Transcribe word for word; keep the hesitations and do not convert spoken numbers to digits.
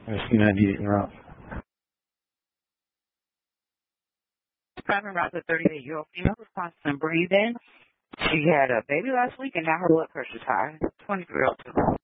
I've seen that eating route. Driving around the thirty-eight-year-old female with constant breathing. She had a baby last week, and now her blood pressure's high. twenty-three-year-old.